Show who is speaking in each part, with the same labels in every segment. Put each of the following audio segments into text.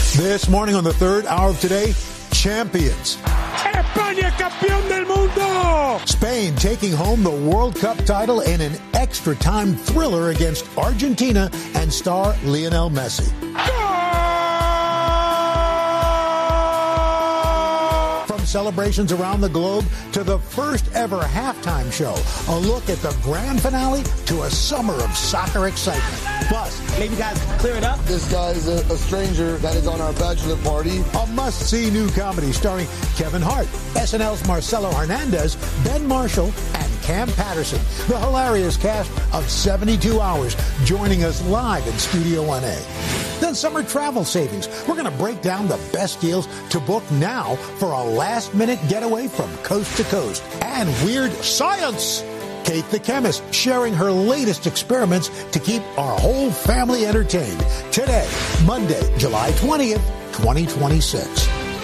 Speaker 1: This morning on the third hour of Today, champions.
Speaker 2: España, campeón del mundo!
Speaker 1: Spain taking home the World Cup title in an extra-time thriller against Argentina and star Lionel Messi. From celebrations around the globe to the first ever halftime show, a look at the grand finale to a summer of soccer excitement. Plus,
Speaker 3: maybe you guys clear it up.
Speaker 4: This guy's a stranger that is on our bachelor party.
Speaker 1: A must-see new comedy starring Kevin Hart, SNL's Marcelo Hernandez, Ben Marshall, and Cam Patterson. The hilarious cast of 72 Hours joining us live in Studio 1A. Then summer travel savings. We're going to break down the best deals to book now for a last-minute getaway from coast to coast. And weird science. Kate the chemist sharing her latest experiments to keep our whole family entertained. Today, Monday, July 20th, 2026.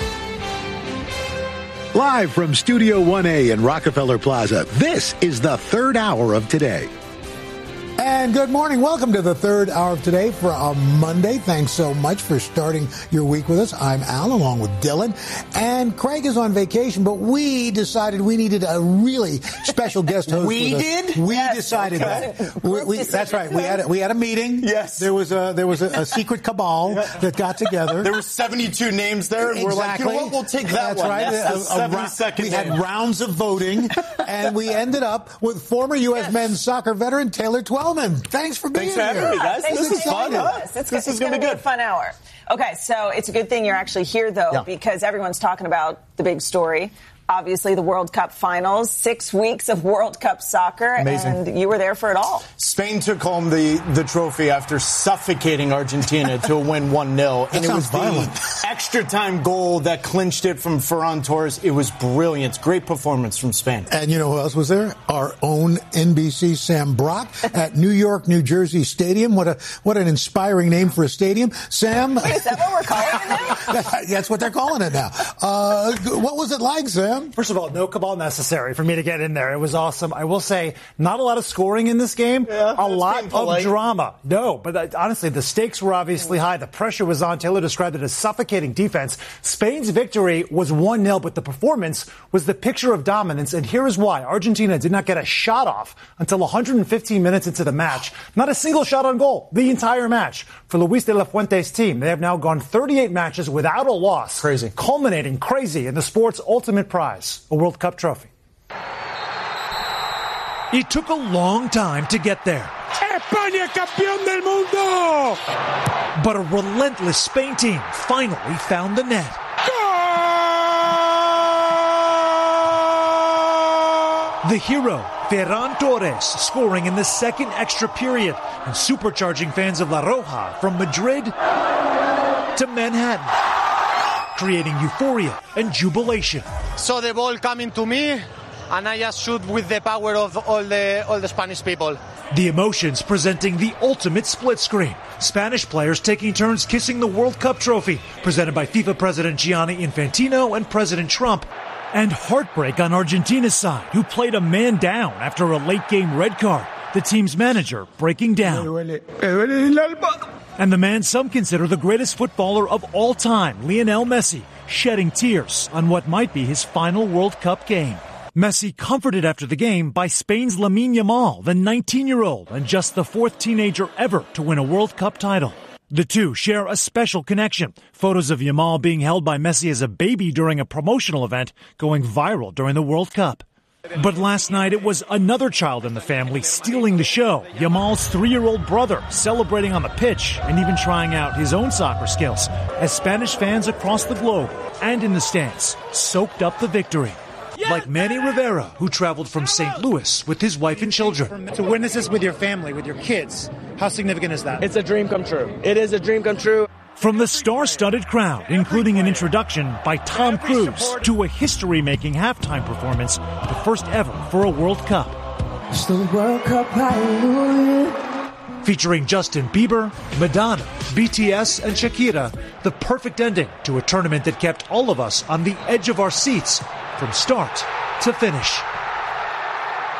Speaker 1: Live from Studio 1A in Rockefeller Plaza, this is the third hour of Today. And good morning. Welcome to the third hour of Today for a Monday. Thanks so much for starting your week with us. I'm Al, along with Dylan. And Craig is on vacation, but we decided we needed a really special guest host.
Speaker 3: We did?
Speaker 1: We decided that. That's right. We had a meeting.
Speaker 3: Yes.
Speaker 1: There was a secret cabal that got together.
Speaker 3: There were 72 names there. And
Speaker 1: exactly.
Speaker 3: We're like, you know what? We'll take that
Speaker 1: That's
Speaker 3: one.
Speaker 1: right.
Speaker 3: That's a 70-second
Speaker 1: we had rounds of voting, and we ended up with former U.S. men's soccer veteran Taylor Twellman. Thanks for being here.
Speaker 3: Thanks for having me, guys.
Speaker 5: This is fun. This is going to be a fun hour. Okay, so it's a good thing you're actually here, though, because everyone's talking about the big story. Obviously, the World Cup finals, 6 weeks of World Cup soccer,
Speaker 3: Amazing.
Speaker 5: And you were there for it all.
Speaker 3: Spain took home the trophy after suffocating Argentina to win 1-0. And it was
Speaker 1: violent.
Speaker 3: The extra time goal that clinched it from Ferran Torres. It was brilliant. Great performance from Spain.
Speaker 1: And you know who else was there? Our own NBC Sam Brock at New York, New Jersey Stadium. What an inspiring name for a stadium. Sam.
Speaker 5: Wait, is that what we're calling it now?
Speaker 1: That's what they're calling it now. What was it like, Sam?
Speaker 6: First of all, no cabal necessary for me to get in there. It was awesome. I will say, not a lot of scoring in this game. A lot of drama. No, but honestly, the stakes were obviously high. The pressure was on. Taylor described it as suffocating defense. Spain's victory was 1-0, but the performance was the picture of dominance. And here is why. Argentina did not get a shot off until 115 minutes into the match. Not a single shot on goal the entire match. For Luis de la Fuente's team, they have now gone 38 matches without a loss.
Speaker 3: Crazy.
Speaker 6: Culminating crazy in the sport's ultimate prize. A World Cup trophy.
Speaker 7: It took a long time to get there.
Speaker 2: España, campeón del mundo!
Speaker 7: But a relentless Spain team finally found the net. The hero, Ferran Torres, scoring in the second extra period and supercharging fans of La Roja from Madrid to Manhattan, creating euphoria and jubilation.
Speaker 8: So the ball coming to me, and I just shoot with the power of all the Spanish people.
Speaker 7: The emotions presenting the ultimate split screen. Spanish players taking turns kissing the World Cup trophy, presented by FIFA President Gianni Infantino and President Trump. And heartbreak on Argentina's side, who played a man down after a late-game red card. The team's manager breaking down. And the man some consider the greatest footballer of all time, Lionel Messi, shedding tears on what might be his final World Cup game. Messi comforted after the game by Spain's Lamine Yamal, the 19-year-old and just the fourth teenager ever to win a World Cup title. The two share a special connection. Photos of Yamal being held by Messi as a baby during a promotional event going viral during the World Cup. But last night it was another child in the family stealing the show. Yamal's 3-year-old brother celebrating on the pitch and even trying out his own soccer skills as Spanish fans across the globe and in the stands soaked up the victory. Like Manny Rivera, who traveled from St. Louis with his wife and children.
Speaker 6: To witness this with your family, with your kids, how significant is that?
Speaker 8: It's a dream come true. It is a dream come true.
Speaker 7: From the star-studded crowd, including an introduction by Tom Cruise, to a history-making halftime performance, the first ever for a World Cup.
Speaker 9: It's the World Cup, hallelujah.
Speaker 7: Featuring Justin Bieber, Madonna, BTS, and Shakira, the perfect ending to a tournament that kept all of us on the edge of our seats from start to finish.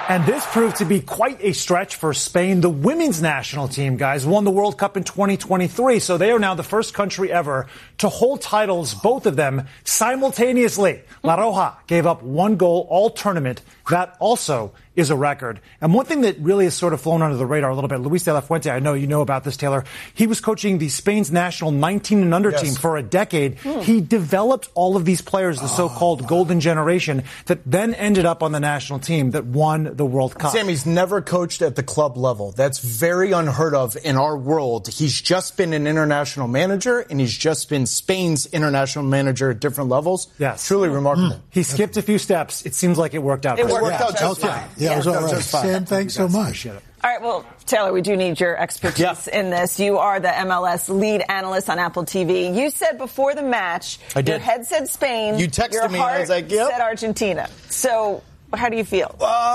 Speaker 6: And this proved to be quite a stretch for Spain. The women's national team, guys, won the World Cup in 2023, so they are now the first country ever to hold titles, both of them, simultaneously. La Roja gave up 1 goal all tournament. That also is a record. And one thing that really has sort of flown under the radar a little bit, Luis de la Fuente, I know you know about this, Taylor. He was coaching the Spain's national 19 and under team for a decade. He developed all of these players, the so-called golden generation, that then ended up on the national team that won the World Cup.
Speaker 3: Sammy's never coached at the club level. That's very unheard of in our world. He's just been an international manager, and he's just been Spain's international manager at different levels.
Speaker 6: Yes.
Speaker 3: Truly remarkable.
Speaker 6: He skipped a few steps. It seems like it worked out.
Speaker 5: It
Speaker 3: worked out just fine.
Speaker 1: Yeah, it was all right. Sam, thanks so much.
Speaker 5: All right, well, Taylor, we do need your expertise in this. You are the MLS lead analyst on Apple TV. You said before the match, your head said Spain.
Speaker 3: You texted
Speaker 5: your
Speaker 3: me, and I was like, yep.
Speaker 5: Said Argentina. So how do you feel?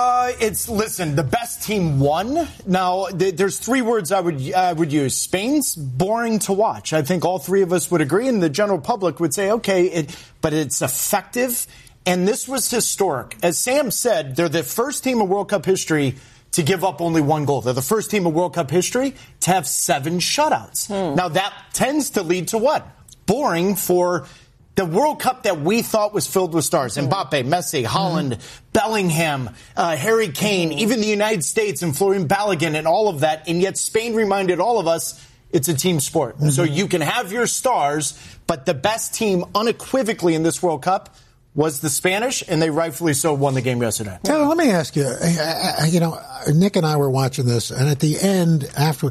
Speaker 3: Listen, the best team won. Now, there's 3 words I would use. Spain's boring to watch. I think all 3 of us would agree, and the general public would say, okay, but it's effective. And this was historic. As Sam said, they're the first team in World Cup history to give up only 1 goal. They're the first team in World Cup history to have 7 shutouts. Now, that tends to lead to what? Boring for the World Cup that we thought was filled with stars. Mbappe, Messi, Haaland, Bellingham, Harry Kane, even the United States and Florian Balogun and all of that. And yet Spain reminded all of us it's a team sport. So you can have your stars, but the best team unequivocally in this World Cup was the Spanish, and they rightfully so won the game yesterday.
Speaker 1: Taylor, let me ask you, Nick and I were watching this, and at the end, after,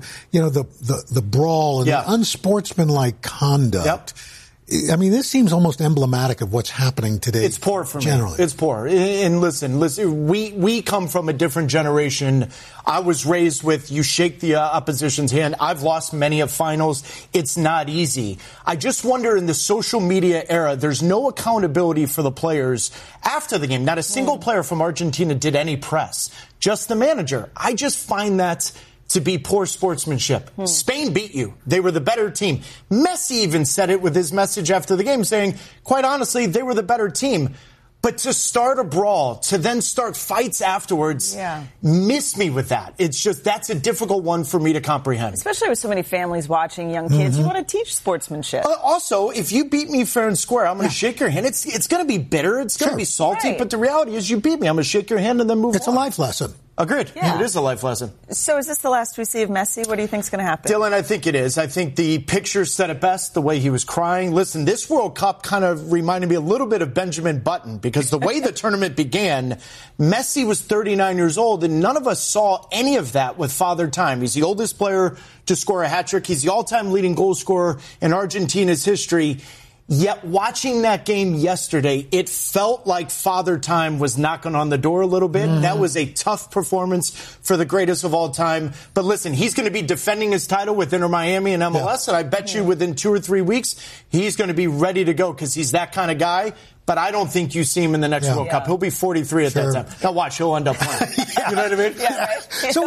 Speaker 1: the brawl and the unsportsmanlike conduct, I mean, this seems almost emblematic of what's happening today.
Speaker 3: It's poor for me.
Speaker 1: Generally.
Speaker 3: It's poor. And listen, we come from a different generation. I was raised with you shake the opposition's hand. I've lost many of finals. It's not easy. I just wonder in the social media era, there's no accountability for the players after the game. Not a single player from Argentina did any press. Just the manager. I just find that to be poor sportsmanship. Spain beat you. They were the better team. Messi even said it with his message after the game, saying, quite honestly, they were the better team. But to start a brawl, to then start fights afterwards, miss me with that. It's just, that's a difficult one for me to comprehend.
Speaker 5: Especially with so many families watching, young kids. You want to teach sportsmanship.
Speaker 3: Also, if you beat me fair and square, I'm going to shake your hand. It's going to be bitter. It's going to be salty. But the reality is you beat me. I'm going to shake your hand and then move on.
Speaker 1: It's a life lesson.
Speaker 3: Agreed. Yeah. It is a life lesson.
Speaker 5: So is this the last we see of Messi? What do you think is going to happen?
Speaker 3: Dylan, I think it is. I think the pictures said it best, the way he was crying. Listen, this World Cup kind of reminded me a little bit of Benjamin Button because the way the tournament began, Messi was 39 years old, and none of us saw any of that with Father Time. He's the oldest player to score a hat-trick. He's the all-time leading goal scorer in Argentina's history. Yet watching that game yesterday, it felt like Father Time was knocking on the door a little bit. That was a tough performance for the greatest of all time. But listen, he's going to be defending his title with Inter Miami and MLS, and I bet you within 2 or 3 weeks, he's going to be ready to go because he's that kind of guy. But I don't think you see him in the next World Cup. He'll be 43 at that time. Now watch, he'll end up playing. You know what I mean?
Speaker 5: Yeah, right.
Speaker 1: So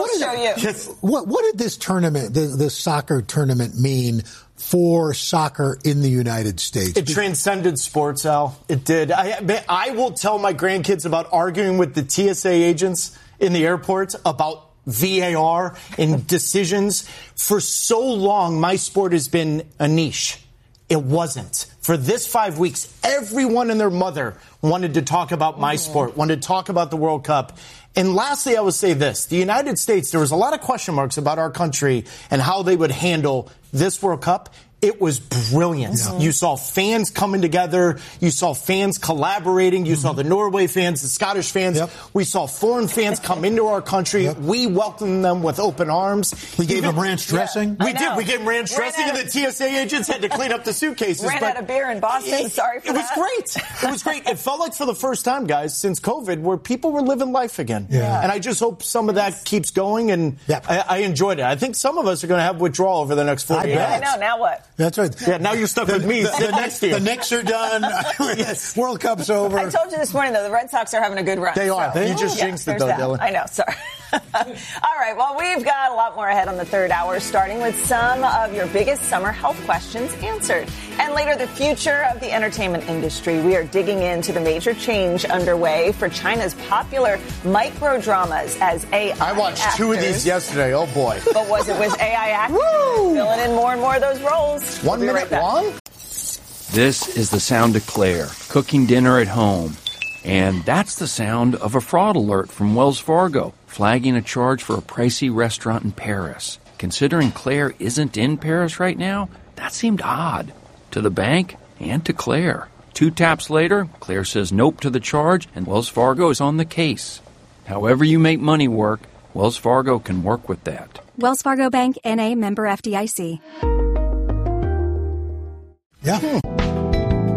Speaker 1: what did this tournament, this soccer tournament, mean for soccer in the United States?
Speaker 3: It transcended sports, Al. It did. I will tell my grandkids about arguing with the TSA agents in the airport about VAR and decisions. For so long, my sport has been a niche. It wasn't. For this 5 weeks, everyone and their mother wanted to talk about my sport, wanted to talk about the World Cup. And lastly, I would say this. The United States, there was a lot of question marks about our country and how they would handle this World Cup. It was brilliant. You saw fans coming together. You saw fans collaborating. You saw the Norway fans, the Scottish fans. We saw foreign fans come into our country. We welcomed them with open arms.
Speaker 1: We gave them ranch dressing.
Speaker 3: We did. We gave them ranch dressing, and the TSA agents had to clean up the suitcases.
Speaker 5: Ran out of beer in Boston. Sorry for that.
Speaker 3: It was great. It was great. It felt like for the first time, guys, since COVID, where people were living life again. And I just hope some of that keeps going, and I enjoyed it. I think some of us are going to have withdrawal over the next 4 years.
Speaker 5: I know. Now what?
Speaker 1: That's right.
Speaker 3: Yeah, now you're stuck with me.
Speaker 1: The Knicks are done. World Cup's over.
Speaker 5: I told you this morning, though, the Red Sox are having a good run.
Speaker 3: They are. You just jinxed it, though, Dylan.
Speaker 5: I know. Sorry. All right, well, we've got a lot more ahead on the third hour, starting with some of your biggest summer health questions answered. And later, the future of the entertainment industry. We are digging into the major change underway for China's popular micro-dramas as AI
Speaker 3: I watched
Speaker 5: actors.
Speaker 3: 2 of these yesterday. Oh, boy.
Speaker 5: But was it with AI actors filling in more and more of those roles?
Speaker 3: 1 minute
Speaker 5: right back.
Speaker 3: long?
Speaker 10: This is the sound of Claire cooking dinner at home. And that's the sound of a fraud alert from Wells Fargo, flagging a charge for a pricey restaurant in Paris. Considering Claire isn't in Paris right now, that seemed odd. To the bank and to Claire. 2 taps later, Claire says nope to the charge, and Wells Fargo is on the case. However you make money work, Wells Fargo can work with that.
Speaker 11: Wells Fargo Bank, N.A., member FDIC.
Speaker 1: Yeah.